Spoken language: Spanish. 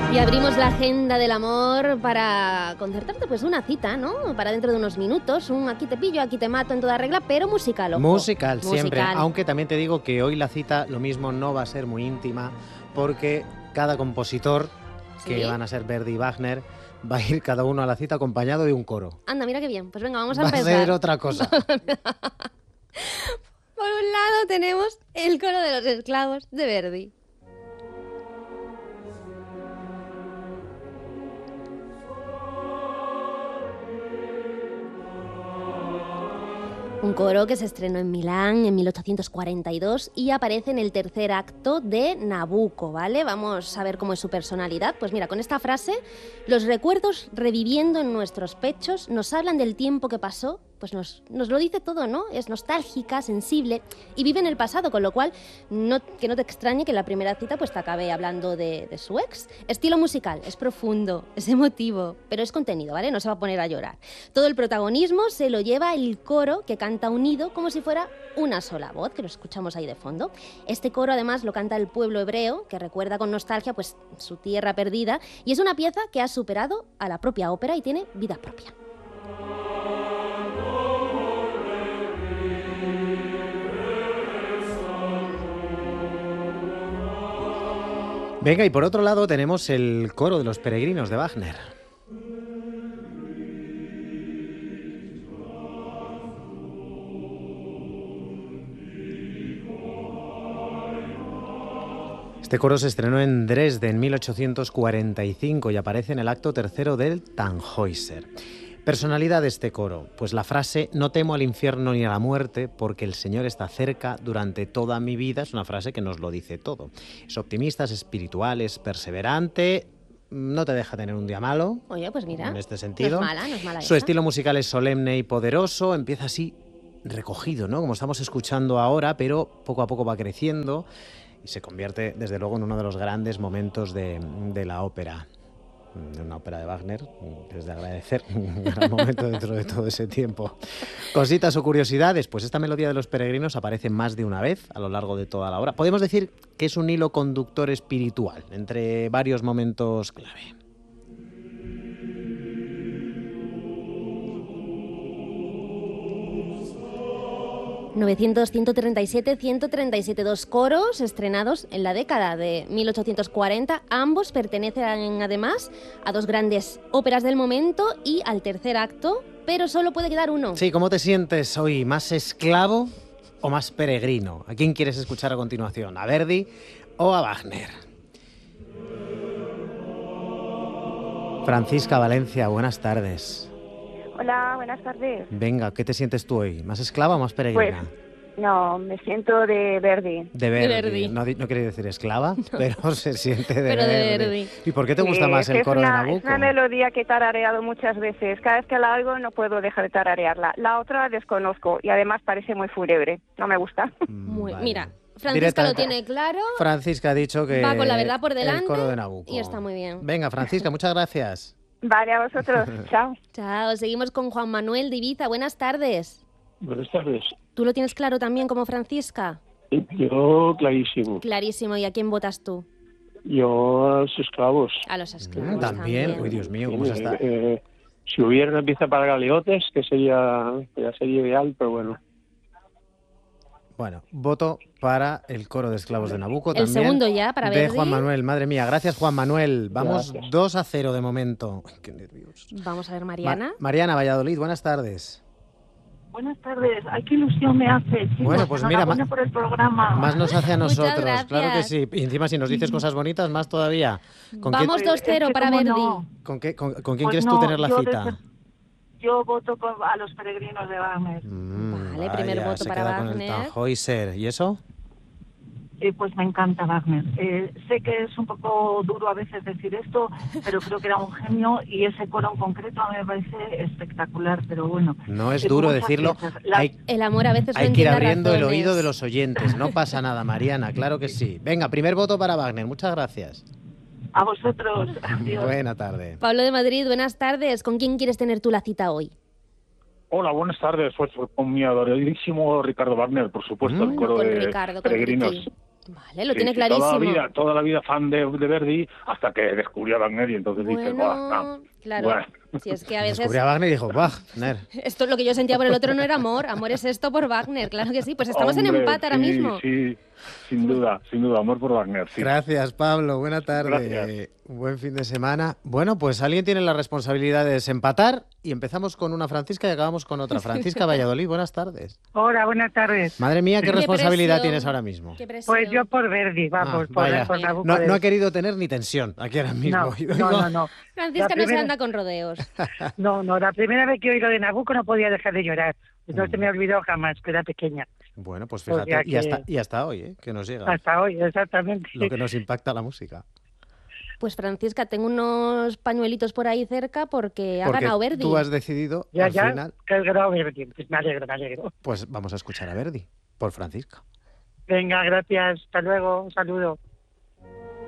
Y abrimos la agenda del amor para concertarte pues una cita, ¿no? Para dentro de unos minutos, un aquí te pillo, aquí te mato en toda regla, pero musical, ojo. Musical, siempre. Aunque también te digo que hoy la cita lo mismo no va a ser muy íntima, porque cada compositor, que van a ser Verdi y Wagner, va a ir cada uno a la cita acompañado de un coro. Anda, mira qué bien. Pues venga, vamos a empezar. Va a ser otra cosa. Por un lado tenemos el coro de los esclavos de Verdi. Un coro que se estrenó en Milán en 1842 y aparece en el tercer acto de Nabucco, ¿vale? Vamos a ver cómo es su personalidad. Pues mira, con esta frase, los recuerdos reviviendo en nuestros pechos nos hablan del tiempo que pasó, pues nos lo dice todo, ¿no? Es nostálgica, sensible y vive en el pasado, con lo cual que no te extrañe que en la primera cita pues te acabe hablando de su ex. Estilo musical, es profundo, es emotivo, pero es contenido, ¿vale? No se va a poner a llorar. Todo el protagonismo se lo lleva el coro, que canta unido como si fuera una sola voz, que lo escuchamos ahí de fondo. Este coro además lo canta el pueblo hebreo, que recuerda con nostalgia pues su tierra perdida, y es una pieza que ha superado a la propia ópera y tiene vida propia. Venga, y por otro lado tenemos el coro de los peregrinos de Wagner. Este coro se estrenó en Dresde en 1845 y aparece en el acto tercero del Tannhäuser. Personalidad de este coro, pues la frase "no temo al infierno ni a la muerte porque el Señor está cerca durante toda mi vida" es una frase que nos lo dice todo. Es optimista, es espiritual, es perseverante, no te deja tener un día malo. Oye, pues mira, en este sentido. no es mala Su esa. estilo musical es solemne y poderoso, empieza así recogido, ¿no? Como estamos escuchando ahora, pero poco a poco va creciendo y se convierte, desde luego, en uno de los grandes momentos de la ópera. De una ópera de Wagner, es de agradecer, un gran momento dentro de todo ese tiempo. Cositas o curiosidades, pues esta melodía de los peregrinos aparece más de una vez a lo largo de toda la obra. Podemos decir que es un hilo conductor espiritual entre varios momentos clave. ...900, 137, 137, dos coros estrenados en la década de 1840. Ambos pertenecen además a dos grandes óperas del momento y al tercer acto, pero solo puede quedar uno. Sí, ¿cómo te sientes hoy? ¿Más esclavo o más peregrino? ¿A quién quieres escuchar a continuación? ¿A Verdi o a Wagner? Francisca Valencia, buenas tardes. Hola, buenas tardes. Venga, ¿qué te sientes tú hoy? ¿Más esclava o más peregrina? Pues, no, me siento de Verdi. De Verdi. De Verdi. No quiere decir esclava, no. Pero se siente de pero Verdi. De Verdi. ¿Y por qué te gusta más el coro de Nabucco? Es una melodía que he tarareado muchas veces. Cada vez que la oigo no puedo dejar de tararearla. La otra desconozco y además parece muy fúnebre. No me gusta. Vale. Mira, Francisca lo tiene claro. Francisca ha dicho que va con la verdad por delante, el coro de Nabucco. Y está muy bien. Venga, Francisca, muchas gracias. Vale, a vosotros. Chao. Chao, seguimos con Juan Manuel de Ibiza. Buenas tardes. Buenas tardes. ¿Tú lo tienes claro también como Francisca? Yo, clarísimo. Clarísimo. ¿Y a quién votas tú? Yo a los esclavos. A los esclavos ¿También? Uy, Dios mío, ¿cómo se está? Si hubiera una pieza para galeotes, que sería ideal, pero bueno. Bueno, voto para el coro de esclavos de Nabucco. El también segundo ya, para de Verdi. Juan Manuel. Madre mía, gracias Juan Manuel. Vamos Gracias. 2-0 de momento. Ay, qué nervios. Vamos a ver, Mariana. Mariana, Valladolid, buenas tardes. Buenas tardes. Ay, qué ilusión me hace, chicos. Bueno, pues mira, Enhorabuena por el programa. Más nos hace a Muchas nosotros, gracias. claro que sí. Y encima si nos dices cosas bonitas, más todavía. Vamos Pues, 2-0 es que para cómo Verdi. no. ¿Con quién Pues quieres no, tú tener la yo cita? Yo voto a los peregrinos de Wagner. Vale, primer voto se para queda Wagner. con el Tannhäuser. ¿Y eso? Pues me encanta Wagner. Sé que es un poco duro a veces decir esto, pero creo que era un genio y ese coro en concreto a mí me parece espectacular, pero bueno. No es duro muchas decirlo. piezas. El amor a veces no Hay que ir entiende abriendo el razones. oído de los oyentes. No pasa nada, Mariana, claro que sí. Venga, primer voto para Wagner. Muchas gracias. A vosotros. Adiós. Buena tarde. Pablo de Madrid, buenas tardes. ¿Con quién quieres tener tú la cita hoy? Hola, buenas tardes. Pues con mi adoradísimo Ricardo Wagner, por supuesto, el coro Con de Ricardo, con peregrinos. Ricky. Vale, lo Sí, tiene sí, clarísimo. toda la vida fan de Verdi, hasta que descubrió a Wagner y entonces dice, Bueno, claro. Bueno. Si es que a veces... Descubrí a Wagner y dijo, Wagner. Esto es lo que yo sentía por el otro, no era amor. Amor es esto por Wagner, claro que sí. Pues estamos en Hombre, empate ahora sí, mismo. Sí, sin duda, amor por Wagner, sí. Gracias, Pablo. Buena tarde. Gracias. Un buen fin de semana. Bueno, pues alguien tiene la responsabilidad de desempatar y empezamos con una Francisca y acabamos con otra. Francisca Valladolid, buenas tardes. Hola, buenas tardes. Madre mía, qué responsabilidad presión. tienes ahora mismo. Qué presión. Pues yo por Verdi, vamos, Vaya. por Nabucco. No ha querido tener ni tensión aquí ahora mismo. No. Francisca La no se primera- anda con rodeos. No, la primera vez que oí lo de Nabucco no podía dejar de llorar. No se me ha olvidado jamás, que era pequeña. Bueno, pues O sea fíjate, que- y hasta hoy, ¿eh? Que nos llega Hasta hoy, exactamente. lo que nos impacta la música. Pues Francisca, tengo unos pañuelitos por ahí cerca porque ha Porque ganado Verdi. tú has decidido, Ya, al final, que has ganado Verdi. Pues me alegro. pues vamos a escuchar a Verdi, por Francisca. Venga, gracias. Hasta luego. Un saludo.